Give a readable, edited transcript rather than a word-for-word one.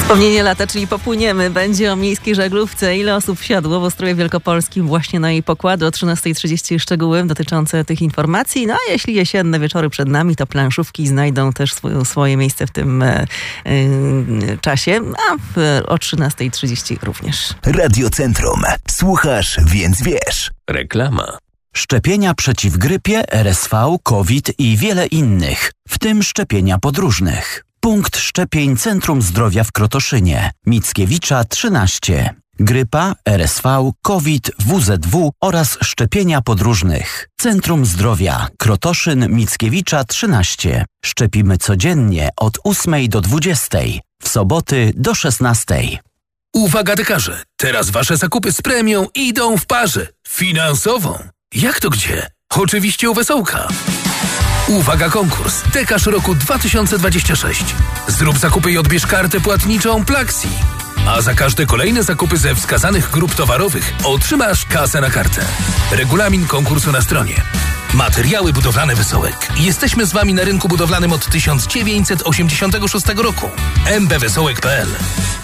Wspomnienie lata, czyli popłyniemy. Będzie o miejskiej żaglówce. Ile osób wsiadło w Ostrowie Wielkopolskim właśnie na jej pokłady? O 13:30 szczegóły dotyczące tych informacji. No a jeśli jesienne wieczory przed nami, to planszówki znajdą też swoje miejsce w tym czasie, a o 13:30 również. Radio Centrum. Słuchasz, więc wiesz. Reklama. Szczepienia przeciw grypie, RSV, COVID i wiele innych, w tym szczepienia podróżnych. Punkt szczepień Centrum Zdrowia w Krotoszynie. Mickiewicza 13. Grypa, RSV, COVID, WZW oraz szczepienia podróżnych. Centrum Zdrowia Krotoszyn Mickiewicza 13. Szczepimy codziennie od 8 do 20. W soboty do 16. Uwaga dekarze, teraz wasze zakupy z premią idą w parze. Finansową. Jak to gdzie? Oczywiście u Wesołka. Uwaga konkurs. Dekarz roku 2026. Zrób zakupy i odbierz kartę płatniczą Plaxi. A za każde kolejne zakupy ze wskazanych grup towarowych otrzymasz kasę na kartę. Regulamin konkursu na stronie. Materiały budowlane Wesołek. Jesteśmy z wami na rynku budowlanym od 1986 roku. mbwesołek.pl